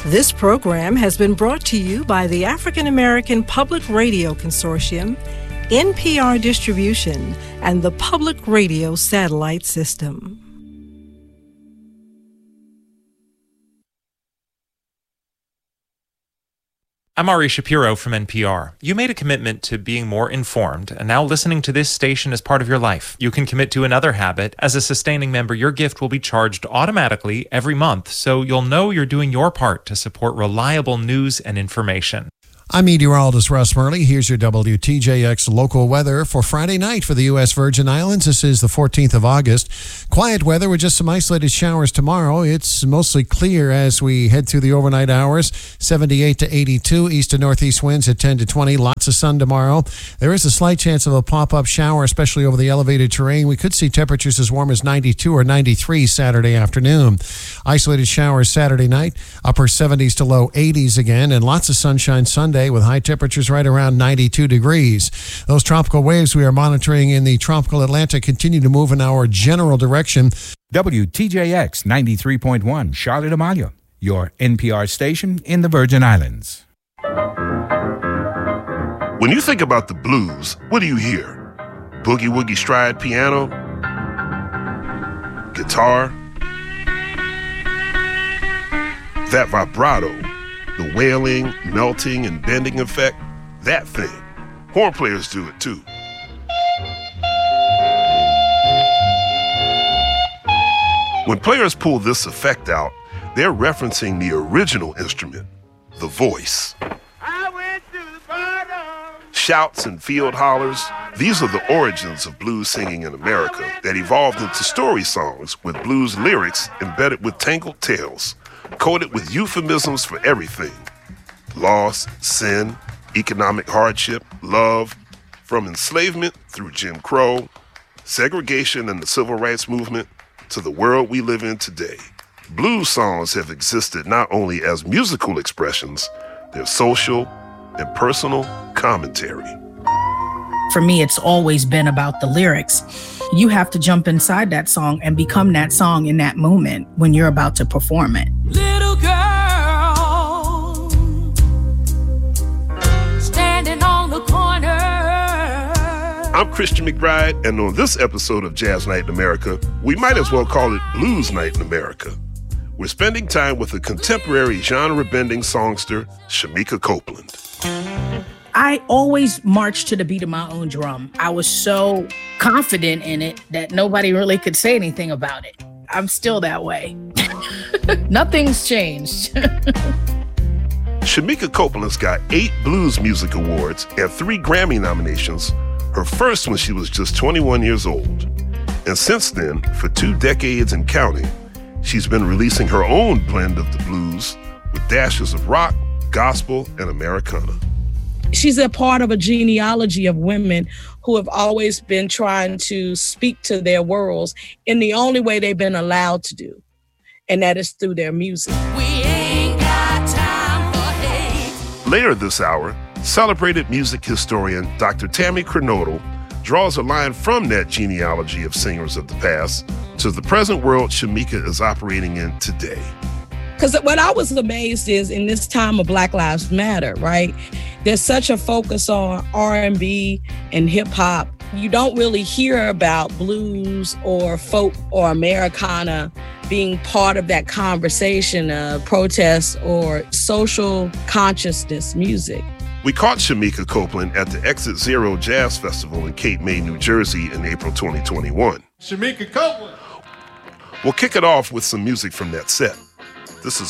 This program has been brought to you by the African American Public Radio Consortium, NPR Distribution, and the Public Radio Satellite System. I'm Ari Shapiro from NPR. You made a commitment to being more informed, and now listening to this station is part of your life. You can commit to another habit. As a sustaining member, your gift will be charged automatically every month, so you'll know you're doing your part to support reliable news and information. I'm meteorologist Russ Murley. Here's your WTJX local weather for Friday night for the U.S. Virgin Islands. This is the 14th of August. Quiet weather with just some isolated showers tomorrow. It's mostly clear as we head through the overnight hours. 78 to 82. East to northeast winds at 10 to 20. Lots of sun tomorrow. There is a slight chance of a pop-up shower, especially over the elevated terrain. We could see temperatures as warm as 92 or 93 Saturday afternoon. Isolated showers Saturday night. Upper 70s to low 80s again. And lots of sunshine Sunday, with high temperatures right around 92 degrees. Those tropical waves we are monitoring in the tropical Atlantic continue to move in our general direction. WTJX 93.1 Charlotte Amalia, your NPR station in the Virgin Islands. When you think about the blues, what do you hear? Boogie woogie stride piano? Guitar? That vibrato? The wailing, melting, and bending effect, that thing. Horn players do it too. When players pull this effect out, they're referencing the original instrument, the voice. I went to the bottom. Shouts and field hollers, these are the origins of blues singing in America that evolved into story songs with blues lyrics embedded with tangled tales, coated with euphemisms for everything. Loss, sin, economic hardship, love, from enslavement through Jim Crow, segregation and the civil rights movement, to the world we live in today. Blues songs have existed not only as musical expressions, they're social and personal commentary. For me, it's always been about the lyrics. You have to jump inside that song and become that song in that moment when you're about to perform it. Little girl, standing on the corner. I'm Christian McBride, and on this episode of Jazz Night in America, we might as well call it Blues Night in America. We're spending time with a contemporary genre-bending songster, Shemekia Copeland. I always marched to the beat of my own drum. I was so confident in it that nobody really could say anything about it. I'm still that way. Nothing's changed. Shemekia Copeland's got 8 Blues Music Awards and 3 Grammy nominations, her first when she was just 21 years old. And since then, for 2 decades and counting, she's been releasing her own blend of the blues with dashes of rock, gospel, and Americana. She's a part of a genealogy of women who have always been trying to speak to their worlds in the only way they've been allowed to do, and that is through their music. We ain't got time for hate. Later this hour, celebrated music historian Dr. Tammy Kernodle draws a line from that genealogy of singers of the past to the present world Shemekia is operating in today. Because what I was amazed is in this time of Black Lives Matter, right? There's such a focus on R&B and hip hop. You don't really hear about blues or folk or Americana being part of that conversation of protest or social consciousness music. We caught Shemekia Copeland at the Exit Zero Jazz Festival in Cape May, New Jersey in April 2021. Shemekia Copeland. We'll kick it off with some music from that set. This is